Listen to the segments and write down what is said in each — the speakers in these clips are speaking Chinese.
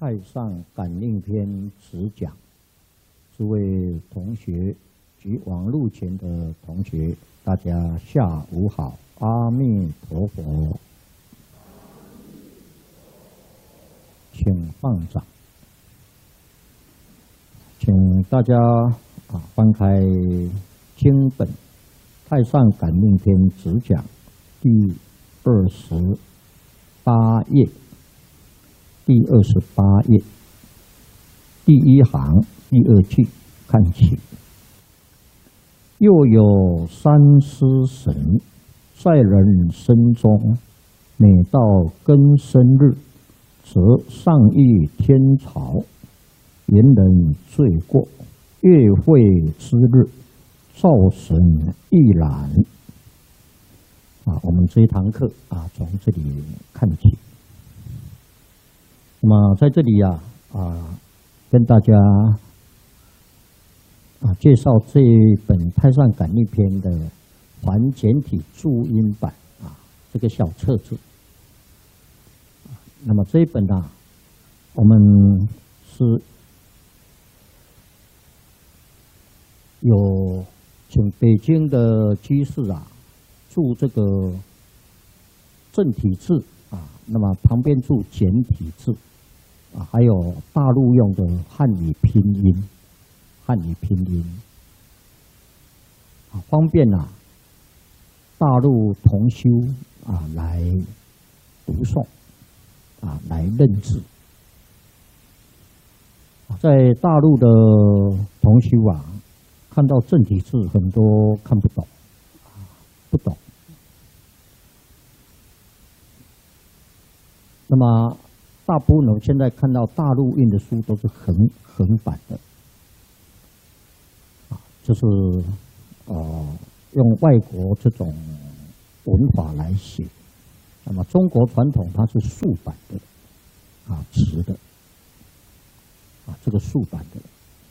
太上感应篇直讲，诸位同学及网络前的同学，大家下午好，阿弥陀佛，请放掌，请大家翻开经本《太上感应篇直讲》第28页。第28页第一行第二句看起。又有三尸神，在人身中，每到庚申日，则上谕天朝，言人罪过，月会之日，造神亦然。我们这一堂课从这里看起。那么在这里跟大家介绍这一本《太上感应篇》的繁简体注音版这个小册子。那么这一本我们是有请北京的居士注这个正体字那么旁边注简体字。还有大陆用的汉语拼音，方便大陆同修来读诵来认字。在大陆的同修看到正体字很多看不懂，不懂。那么大部分我现在看到大陆印的书都是横版的，就是用外国这种文法来写。那么中国传统它是竖版的，直的，这个竖版的。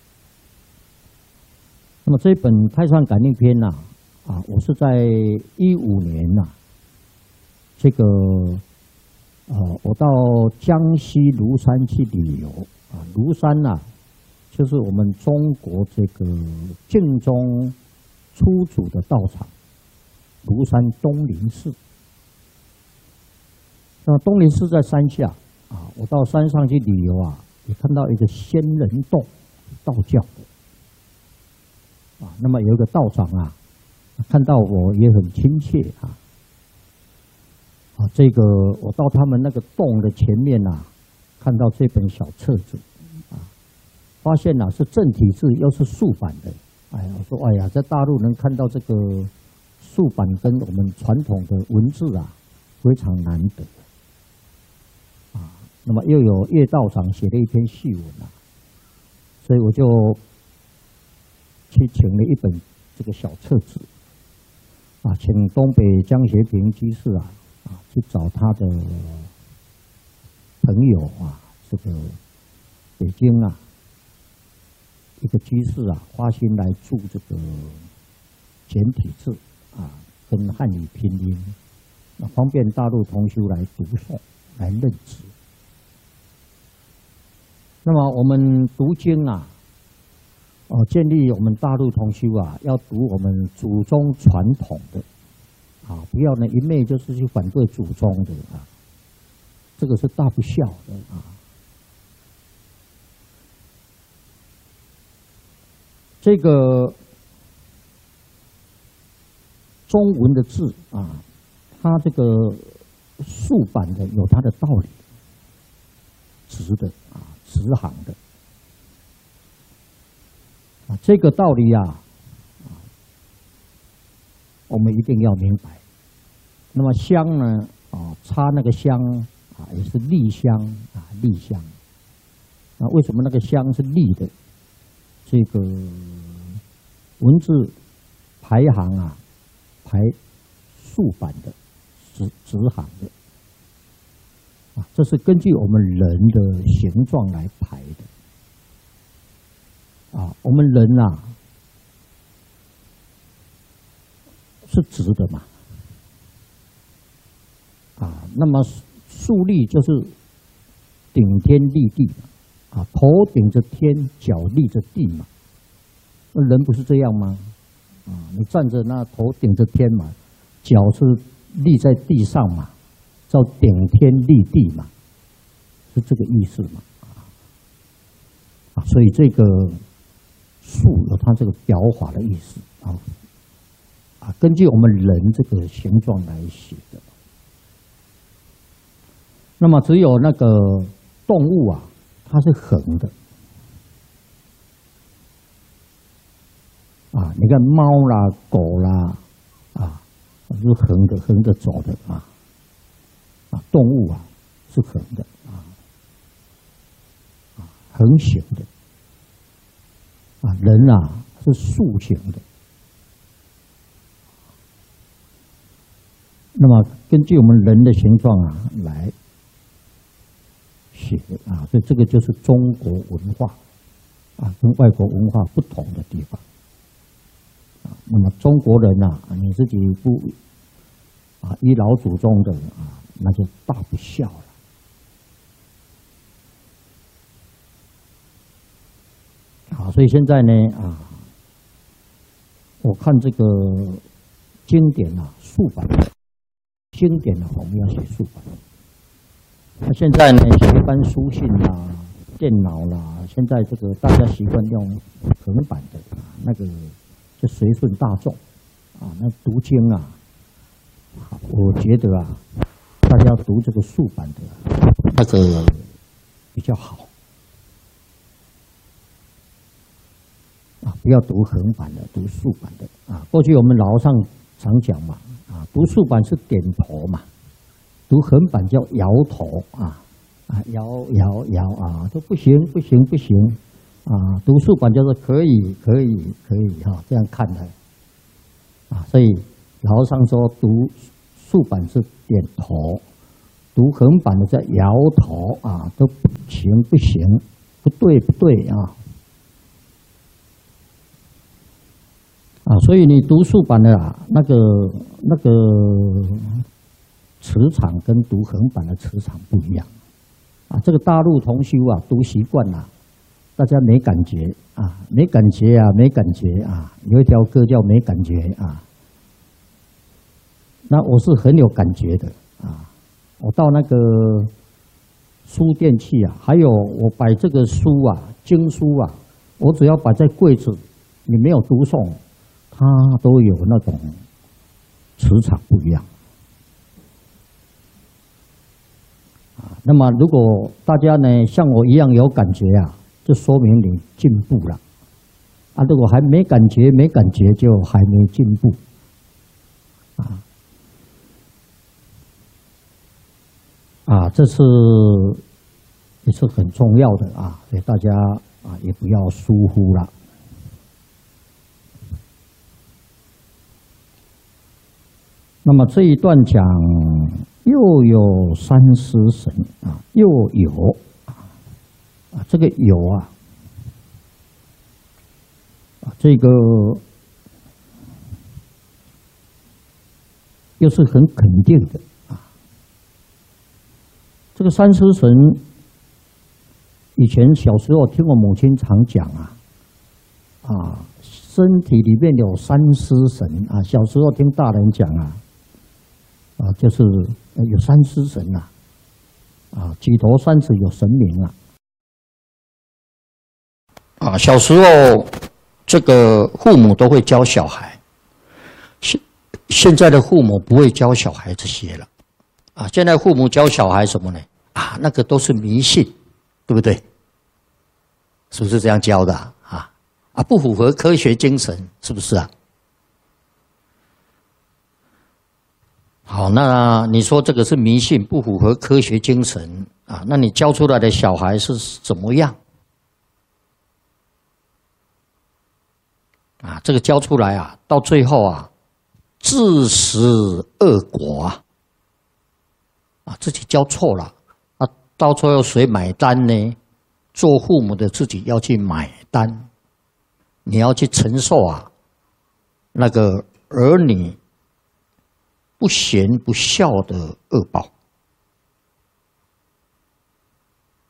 那么这本《太上感应篇》我是在2015年这个。我到江西庐山去旅游庐山就是我们中国这个净宗初祖的道场，庐山东林寺。那东林寺在山下我到山上去旅游也看到一个仙人洞，道教的那么有一个道长看到我也很亲切这个我到他们那个洞的前面看到这本小册子发现是正体字又是竖版的。我说在大陆能看到这个竖版跟我们传统的文字非常难得那么又有叶道长写了一篇序文所以我就去请了一本这个小册子请东北江学平居士去找他的朋友这个北京一个居士花心来注这个简体字跟汉语拼音，方便大陆同修来读诵来认字。那么我们读经建立我们大陆同修要读我们祖宗传统的。不要一昧就是去反对祖宗的这个是大不孝的这个中文的字它这个竖版的有它的道理，直的直行的这个道理我们一定要明白。那么香呢插那个香也是立香立香为什么那个香是立的？这个文字排行排竖版的直行的这是根据我们人的形状来排的我们人是直的嘛那么竖立就是顶天立地啊，头顶着天，脚立着地嘛。那人不是这样吗？啊，你站着那头顶着天嘛，脚是立在地上嘛，叫顶天立地嘛，是这个意思嘛。啊，所以这个树有它这个表法的意思啊。啊，根据我们人这个形状来写的。那么只有那个动物啊，它是横的。啊，你看猫啦、狗啦，啊，是横着走的啊。啊，动物啊是横的啊，横行的。啊，人啊是竖行的。那么根据我们人的形状啊来写啊，所以这个就是中国文化啊，跟外国文化不同的地方啊。那么中国人呐，你自己不啊依老祖宗的啊，那就大不孝了啊。所以现在呢啊，我看这个经典啊，竖版。经典呢，我们要写竖版。那现在呢，写一般书信啦、电脑啦，现在这个大家习惯用横版的啊，那个就随顺大众啊。那读经啊，我觉得啊，大家读这个竖版的那个比较好啊，不要读横版的，读竖版的啊。过去我们老和尚常讲嘛。啊，读竖版是点头嘛，读横版叫摇头啊，摇啊，都不行啊，读竖版叫做可以哈，这样看的啊，所以老和尚说读竖版是点头，读横版的叫摇头啊，都不行，不对啊。啊，所以你读竖版的啊，那个磁场跟读横版的磁场不一样啊。这个大陆同修啊，读习惯了，大家没感觉啊，没感觉啊。有一条歌叫没感觉啊，那我是很有感觉的啊。我到那个书店去啊，还有我摆这个书啊，经书啊，我只要摆在柜子，你没有读诵。它都有那种磁场不一样啊。那么，如果大家呢像我一样有感觉啊，就说明你进步了啊。如果还没感觉，就还没进步啊。这是也是很重要的啊，所以大家啊也不要疏忽了。那么这一段讲又有三尸神啊，又有啊，这个有啊，这个又是很肯定的啊。这个三尸神，以前小时候听我母亲常讲啊，身体里面有三尸神啊。小时候听大人讲啊。就是有三尸神呐，举头三尺有神明啊。小时候这个父母都会教小孩，现在的父母不会教小孩这些了啊。现在父母教小孩什么呢？啊，那个都是迷信，对不对？是不是这样教的啊？不符合科学精神，是不是啊？好，那你说这个是迷信，不符合科学精神啊？那你教出来的小孩是怎么样？啊，这个教出来啊，到最后啊，自食恶果啊，自己教错了啊，到最后谁买单呢？做父母的自己要去买单，你要去承受啊，那个儿女不贤不孝的恶报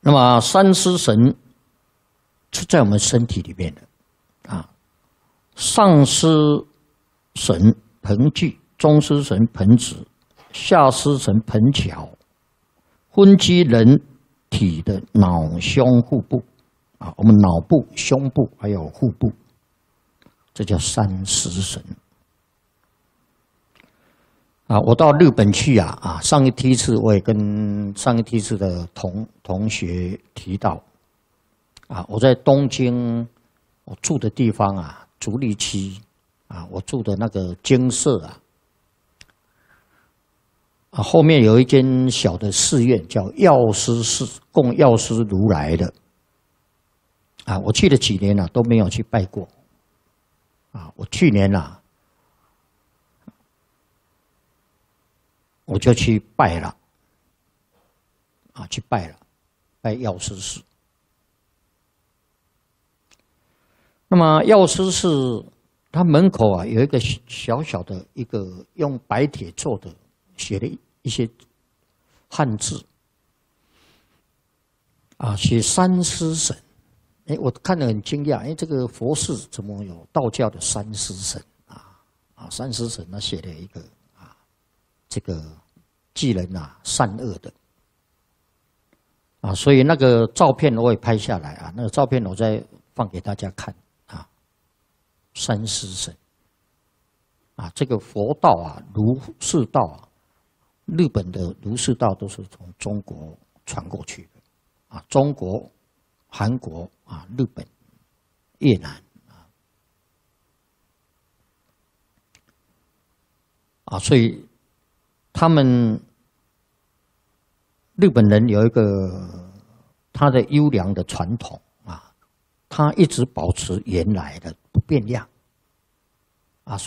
那么三尸神是在我们身体里面的啊，上尸神盆聚，中尸神盆子，下尸神盆桥，分居人体的脑胸腹部啊，我们脑部、胸部还有腹部，这叫三尸神。啊，我到日本去上一梯次我也跟上一梯次的同学提到，我在东京我住的地方足利区我住的那个精舍后面有一间小的寺院叫药师寺，供药师如来的我去了几年都没有去拜过我去年我就去拜了，拜药师寺。那么药师寺，它门口有一个小小的一个用白铁做的，写了一些汉字，写三尸神。我看得很惊讶，这个佛寺怎么有道教的三尸神三尸神他写了一个这个记人善恶的所以那个照片我也拍下来那个照片我再放给大家看三尸神这个佛道儒释道日本的儒释道都是从中国传过去的中国、韩国日本、越南所以他们日本人有一个他的优良的传统他一直保持原来的不变样